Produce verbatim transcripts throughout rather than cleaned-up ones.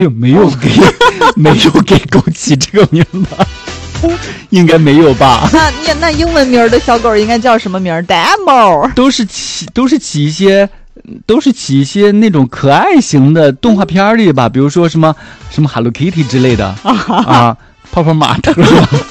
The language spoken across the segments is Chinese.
没有给没有给狗起这个名吧？应该没有吧？ 那那那英文名的小狗应该叫什么名 ？Demo 都是起都是起一些都是起一些那种可爱型的动画片里吧，比如说什么什么 Hello Kitty 之类的啊，啊泡泡玛特。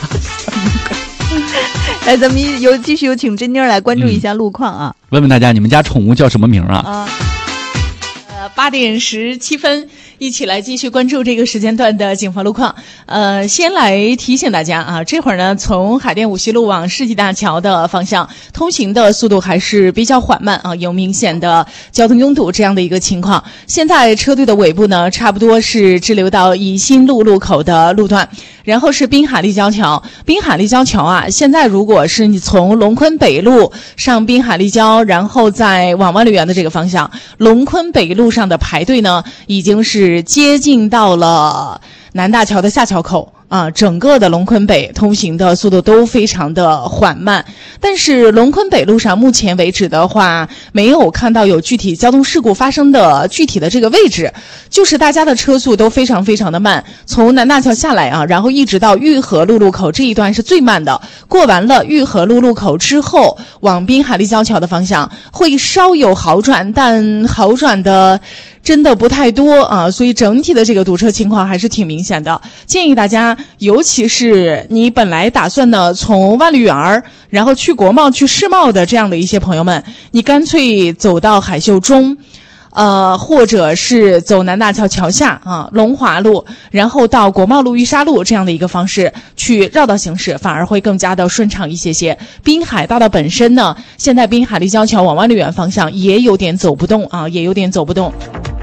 来，咱们有继续有请珍妮儿来关注一下路况啊、嗯！ 问问大家，你们家宠物叫什么名啊？ 啊， 呃，八点十七分。一起来继续关注这个时间段的警方路况。呃，先来提醒大家啊，这会儿呢，从海淀五西路往世纪大桥的方向通行的速度还是比较缓慢啊，有明显的交通拥堵这样的一个情况。现在车队的尾部呢，差不多是滞留到宜兴路路口的路段，然后是滨海立交桥。滨海立交桥啊，现在如果是你从龙昆北路上滨海立交，然后再往万里园的这个方向，龙昆北路上的排队呢，已经是接近到了南大桥的下桥口啊，整个的龙昆北通行的速度都非常的缓慢。但是龙昆北路上目前为止的话，没有看到有具体交通事故发生的具体的这个位置，就是大家的车速都非常非常的慢。从南大桥下来啊，然后一直到玉河路路口这一段是最慢的。过完了玉河路路口之后，往滨海立交桥的方向会稍有好转，但好转的真的不太多啊，所以整体的这个堵车情况还是挺明显的。建议大家，尤其是你本来打算呢从万里园然后去国贸去世贸的这样的一些朋友们，你干脆走到海秀中，呃，或者是走南大桥桥下啊，龙华路，然后到国贸路、玉沙路这样的一个方式去绕道行驶，反而会更加的顺畅一些些。滨海大道本身呢，现在滨海立交桥往万里园方向也有点走不动啊，也有点走不动。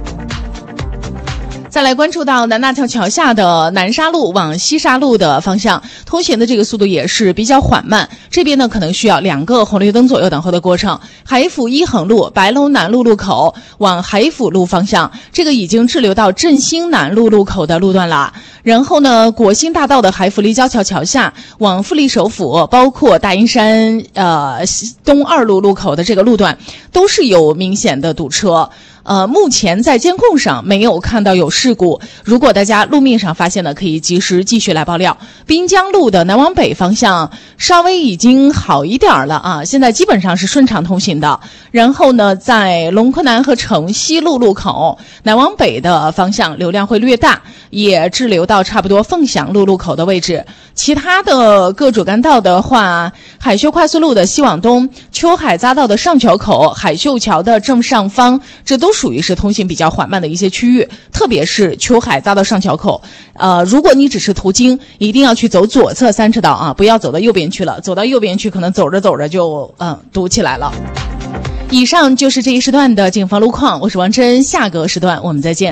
再来关注到南大桥桥下的南沙路往西沙路的方向，通行的这个速度也是比较缓慢，这边呢可能需要两个红绿灯左右等候的过程。海府一横路白楼南路路口往海府路方向，这个已经滞留到振兴南路路口的路段了。然后呢，国兴大道的海府立交桥桥下往富力首府，包括大阴山呃东二路路口的这个路段，都是有明显的堵车。呃，目前在监控上没有看到有事故，如果大家路面上发现的，可以及时继续来爆料。滨江路的南往北方向稍微已经好一点了啊，现在基本上是顺畅通行的。然后呢，在龙昆南和城西路路口南往北的方向流量会略大，也滞留到差不多凤翔路路口的位置。其他的各主干道的话，海秀快速路的西往东，秋海匝道的上桥口，海秀桥的正上方，这都属于是通行比较缓慢的一些区域，特别是秋海匝道上桥口。呃，如果你只是途经，一定要去走左侧三车道啊，不要走到右边去了，走到右边去可能走着走着就嗯堵起来了。以上就是这一时段的警方路况，我是王真，下个时段我们再见。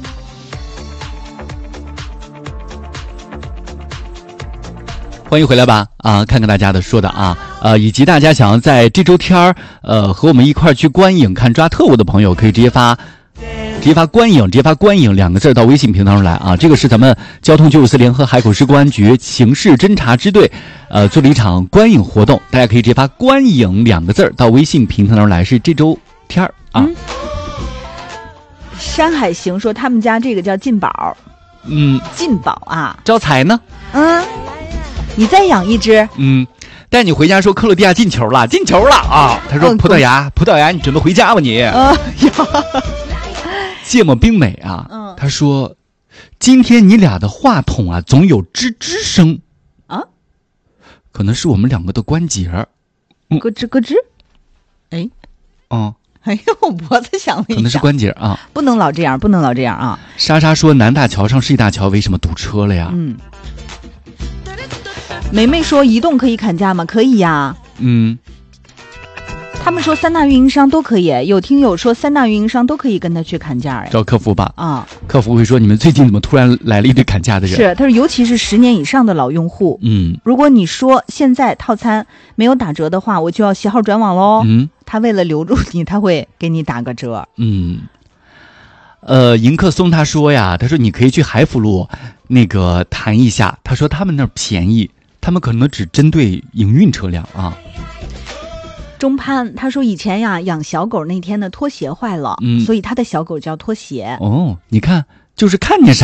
欢迎回来吧啊！看看大家的说的啊，呃，以及大家想要在这周天儿呃和我们一块儿去观影看抓特务的朋友，可以直接发直接发观影直接发观影两个字到微信平台上来啊！这个是咱们交通九五四联合海口市公安局刑事侦查支队呃做了一场观影活动，大家可以直接发观影两个字到微信平台上来，是这周天儿啊。 嗯、山海行说他们家这个叫进宝， 嗯， 进宝啊， 招财呢？ 嗯。你再养一只， 嗯，带你回家说克罗地亚进球了，进球了啊！他说葡萄牙，葡萄牙，你准备回家吧你？ 呃， 芥末冰美啊， 嗯， 他说，今天你俩的话筒啊，总有吱吱声啊， 可能是我们两个的关节， 嗯，咯吱咯吱，哎， 哦、 嗯，哎呦，脖子响了一下， 可能是关节啊， 不能老这样，不能老这样啊！ 莎莎说，南大桥上世纪大桥为什么堵车了呀？ 嗯。梅梅说移动可以砍价吗？可以呀。 嗯， 他们说三大运营商都可以，有听友说三大运营商都可以跟他去砍价，哎， 找客服吧。 啊， 客服会说你们最近怎么突然来了一堆砍价的人？ 是，他说尤其是十年以上的老用户， 嗯， 如果你说现在套餐没有打折的话，我就要携号转网喽。 嗯， 他为了留住你，他会给你打个折。 嗯。呃，迎客松他说呀，他说你可以去海府路那个谈一下，他说他们那儿便宜，他们可能只针对营运车辆啊。 中潘他说以前呀养小狗那天的拖鞋坏了， 嗯， 所以他的小狗叫拖鞋。 哦，你看就是看见啥